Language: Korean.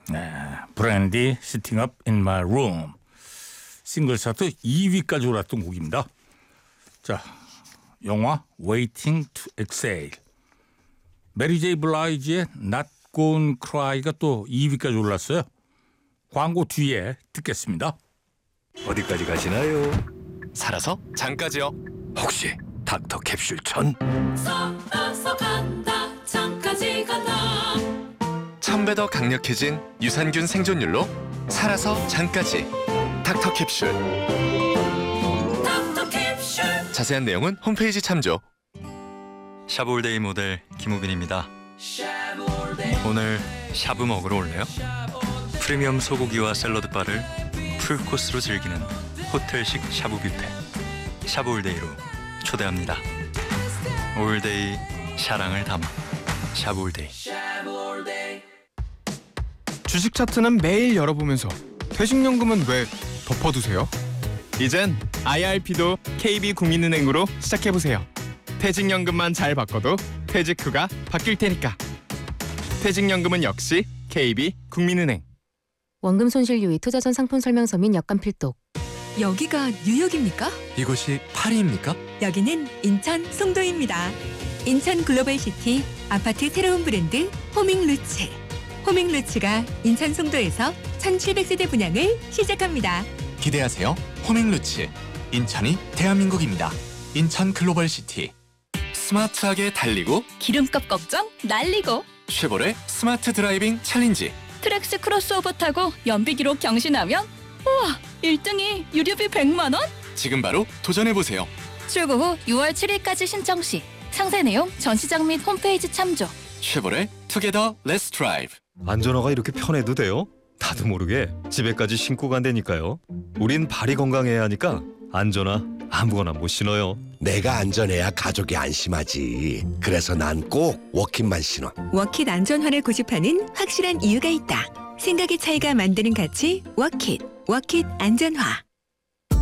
네, 브랜디 Sitting Up in My Room 싱글 차트 2위까지 올랐던 곡입니다. 자, 영화 Waiting to Exhale. 메리 제이 블라이지의 Not Gonna Cry가 또 2위까지 올랐어요. 광고 뒤에 듣겠습니다. 어디까지 가시나요? 살아서 장까지요. 혹시 닥터 캡슐 천? 살아서 간다 장까지 간다. 1000배 더 강력해진 유산균 생존율로 살아서 장까지 닥터 캡슐. 닥터 캡슐. 자세한 내용은 홈페이지 참조. 샤브올데이 모델 김우빈입니다. 오늘 샤브 먹으러 올래요? 프리미엄 소고기와 샐러드 바를 풀코스로 즐기는 호텔식 샤브 뷔페 샤브올데이로 초대합니다. 올데이 샤랑을 담아 샤브올데이. 주식 차트는 매일 열어보면서 퇴직연금은 왜 덮어두세요? 이젠 IRP도 KB국민은행으로 시작해보세요. 퇴직연금만 잘 바꿔도 퇴직 후가 바뀔 테니까. 퇴직연금은 역시 KB국민은행. 원금 손실 유의 투자전 상품 설명서 및 약관 필독. 여기가 뉴욕입니까? 이곳이 파리입니까? 여기는 인천 송도입니다. 인천 글로벌시티 아파트 새로운 브랜드 호밍루츠. 호밍루츠가 인천 송도에서 1700세대 분양을 시작합니다. 기대하세요. 호밍루츠. 인천이 대한민국입니다. 인천 글로벌시티. 스마트하게 달리고 기름값 걱정 날리고 쉐보레 스마트 드라이빙 챌린지. 트랙스 크로스오버 타고 연비 기록 경신하면 우와 1등이 유류비 100만 원? 지금 바로 도전해보세요. 출고 후 6월 7일까지 신청 시 상세 내용 전시장 및 홈페이지 참조. 쉐보레 투게더 렛츠 드라이브. 안전화가 이렇게 편해도 돼요? 나도 모르게 집에까지 신고 간다니까요. 우린 발이 건강해야 하니까 안전화 아무거나 못 신어요. 내가 안전해야 가족이 안심하지. 그래서 난 꼭 워킷만 신어. 워킷 안전화를 고집하는 확실한 이유가 있다. 생각의 차이가 만드는 가치 워킷. 워킷 안전화.